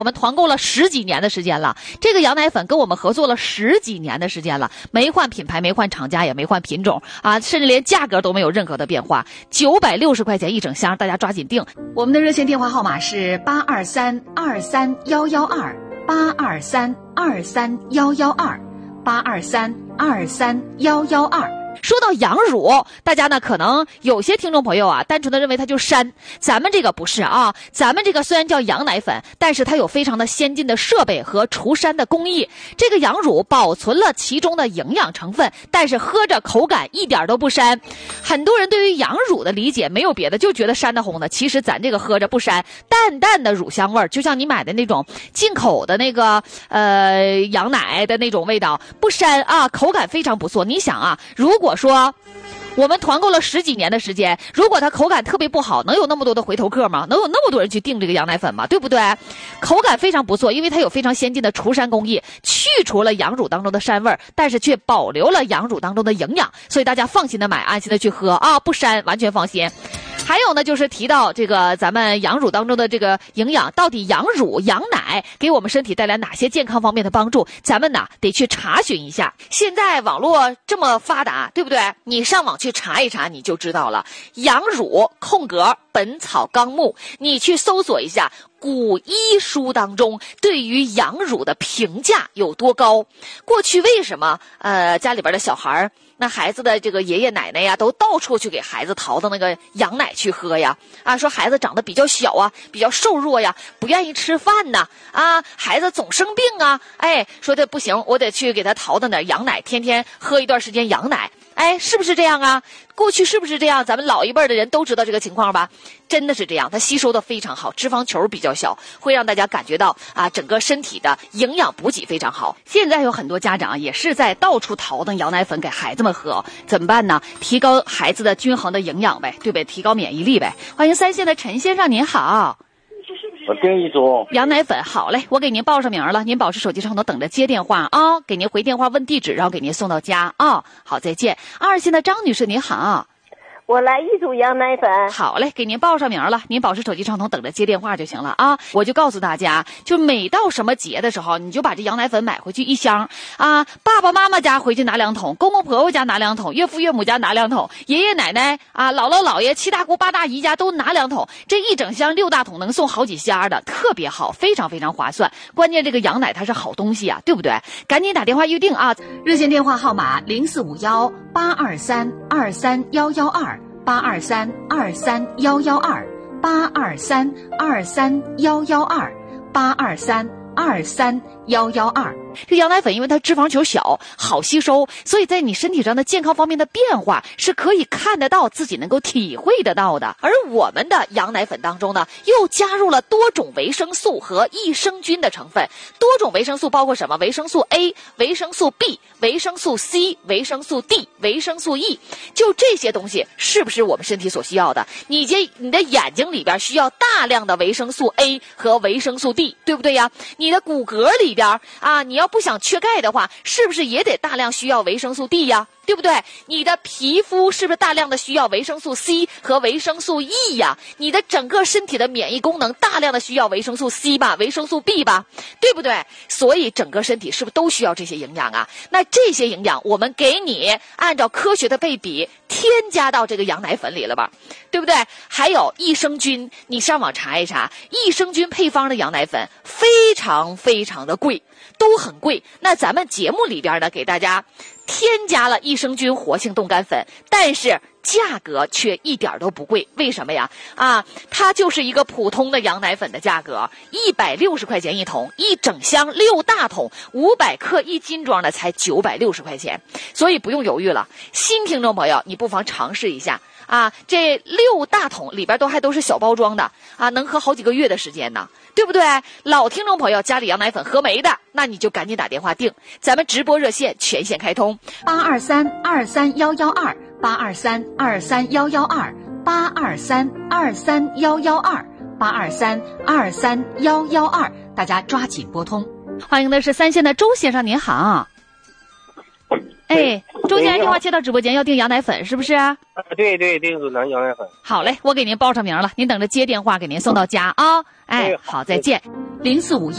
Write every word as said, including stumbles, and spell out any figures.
我们团购了十几年的时间了，这个羊奶粉跟我们合作了十几年的时间了，没换品牌，没换厂家，也没换品种啊，甚至连价格都没有任何的变化，九百六十块钱一整箱，大家抓紧订。 我们的热线电话号码是八二三二三幺幺二，八二三二三幺幺二，八二三二三幺幺二。 说到羊乳，大家呢可能有些听众朋友啊，单纯的认为它就是膻，咱们这个不是啊，咱们这个虽然叫羊奶粉，但是它有非常的先进的设备和除膻的工艺。这个羊乳保存了其中的营养成分，但是喝着口感一点都不膻。很多人对于羊乳的理解没有别的，就觉得膻的红的，其实咱这个喝着不膻，淡淡的乳香味儿，就像你买的那种进口的那个呃羊奶的那种味道，不膻啊，口感非常不错。你想啊，如果说我们团购了十几年的时间，如果它口感特别不好，能有那么多的回头客吗？能有那么多人去订这个羊奶粉吗？对不对？口感非常不错，因为它有非常先进的除膻工艺，去除了羊乳当中的膻味儿，但是却保留了羊乳当中的营养，所以大家放心的买，安心的去喝啊，不膻，完全放心。还有呢，就是提到这个咱们羊乳当中的这个营养，到底羊乳、羊奶给我们身体带来哪些健康方面的帮助？咱们呢得去查询一下。现在网络这么发达，对不对？你上网去查一查，你就知道了。羊乳空格《本草纲目》，你去搜索一下。古医书当中对于羊乳的评价有多高？过去为什么呃家里边的小孩那孩子的这个爷爷奶奶呀，都到处去给孩子淘的那个羊奶去喝呀？啊，说孩子长得比较小啊，比较瘦弱呀，不愿意吃饭呐，啊，孩子总生病啊，哎，说这不行，我得去给他淘的点羊奶，天天喝一段时间羊奶。哎，是不是这样啊？过去是不是这样？咱们老一辈的人都知道这个情况吧？真的是这样，它吸收的非常好，脂肪球比较小，会让大家感觉到啊，整个身体的营养补给非常好。现在有很多家长也是在到处淘的羊奶粉给孩子们喝，怎么办呢？提高孩子的均衡的营养呗，对不对？提高免疫力呗。欢迎三线的陈先生，您好。 我订一组羊奶粉，好嘞，我给您报上名了，您保持手机上头等着接电话啊，给您回电话问地址，然后给您送到家啊。好，再见。二线的张女士您好。 我来一组羊奶粉。 好嘞，给您报上名了，您保持手机上头等着接电话就行了啊。我就告诉大家，就每到什么节的时候，你就把这羊奶粉买回去一箱啊，爸爸妈妈家回去拿两桶，公公婆婆家拿两桶，岳父岳母家拿两桶，爷爷奶奶啊，姥姥姥爷、七大姑八大姨家都拿两桶，这一整箱六大桶能送好几箱的，特别好，非常非常划算。关键这个羊奶它是好东西啊，对不对？赶紧打电话预定啊！ 热线电话号码零四五幺八二三二三幺幺二。八二三二三幺幺二，八二三二三幺幺二，八二三二三幺幺二。 这羊奶粉因为它脂肪球小，好吸收，所以在你身体上的健康方面的变化是可以看得到，自己能够体会得到的。而我们的羊奶粉当中呢，又加入了多种维生素和益生菌的成分。多种维生素包括什么？维生素 A、维生素 B、维生素 C、维生素 D、维生素 E， 就这些东西是不是我们身体所需要的？你这你的眼睛里边需要大量的维生素 A 和维生素 D， 对不对呀？你的骨骼里边啊，你要不想缺钙的话，是不是也得大量需要维生素 D 呀？对不对？你的皮肤是不是大量的需要维生素 C 和维生素 E 呀？你的整个身体的免疫功能大量的需要维生素 C 吧，维生素 B 吧，对不对？所以整个身体是不是都需要这些营养啊？那这些营养我们给你按照科学的配比添加到这个羊奶粉里了吧，对不对？还有益生菌，你上网查一查，益生菌配方的羊奶粉非常非常的贵，都很贵。那咱们节目里边呢，给大家添加了益生菌活性冻干粉，但是价格却一点都不贵。为什么呀？啊，它就是一个普通的羊奶粉的价格，一百六十块钱一桶，一整箱六大桶，五百克一斤装的才九百六十块钱。所以不用犹豫了，新听众朋友，你不妨尝试一下啊！这六大桶里边都还都是小包装的啊，能喝好几个月的时间呢，对不对？老听众朋友家里羊奶粉喝没的，那你就赶紧打电话订，咱们直播热线全线开通， 八二三二三幺幺二，八二三二三幺幺二，八二三二三幺幺二，八二三二三幺幺二，大家抓紧拨通。 欢迎的是三线的周先生，您好。哎， 周先生电话接到直播间要订羊奶粉，是不是？ 啊，对对对，组长羊奶粉。 好嘞，我给您报上名了，您等着接电话给您送到家啊。哎，好，再见。 零四五幺。